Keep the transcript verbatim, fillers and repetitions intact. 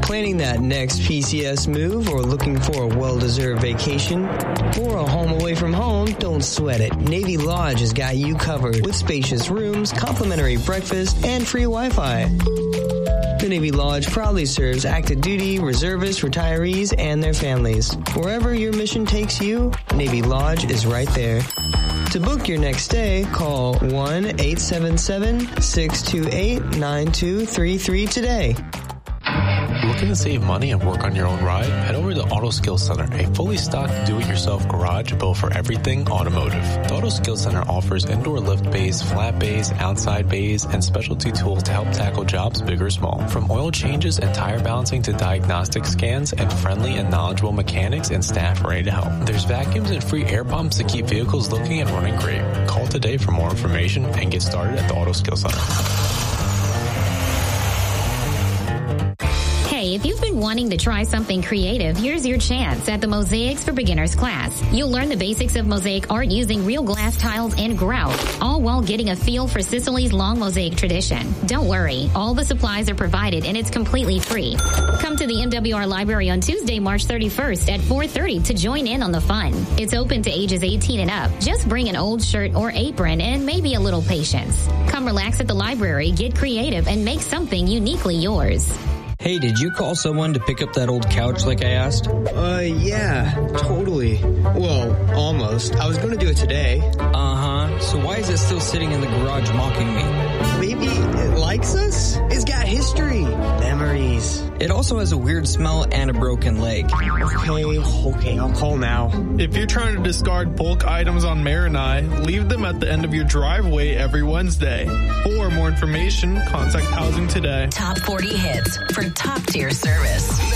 Planning that next P C S move or looking for a well-deserved vacation or a home away from home, don't sweat it. Navy Lodge has got you covered with spacious rooms, complimentary breakfast, and free Wi-Fi. The Navy Lodge proudly serves active duty, reservists, retirees, and their families. Wherever your mission takes you, Navy Lodge is right there. To book your next stay, call one eight seven seven, six two eight, nine two three three today. Looking to save money and work on your own ride? Head over to Auto Skills Center, a fully stocked do-it-yourself garage built for everything automotive. The Auto Skills Center offers indoor lift bays, flat bays, outside bays, and specialty tools to help tackle jobs big or small. From oil changes and tire balancing to diagnostic scans and friendly and knowledgeable mechanics and staff ready to help. There's vacuums and free air pumps to keep vehicles looking and running great. Call today for more information and get started at the Auto Skills Center. Hey, if you've been wanting to try something creative, here's your chance at the Mosaics for Beginners class. You'll learn the basics of mosaic art using real glass tiles and grout, all while getting a feel for Sicily's long mosaic tradition. Don't worry, all the supplies are provided and it's completely free. Come to the M W R Library on Tuesday, March thirty-first at four thirty to join in on the fun. It's open to ages eighteen and up. Just bring an old shirt or apron and maybe a little patience. Come relax at the library, get creative, and make something uniquely yours. Hey, did you call someone to pick up that old couch like I asked? Uh, yeah, totally. Well, almost. I was going to do it today. Uh-huh. So why is it still sitting in the garage mocking me? Maybe it likes us? It's got history. Memories. It also has a weird smell and a broken leg. Okay, okay, I'll call now. If you're trying to discard bulk items on Marinai, leave them at the end of your driveway every Wednesday. For more information, contact Housing today. Top forty hits for top tier service.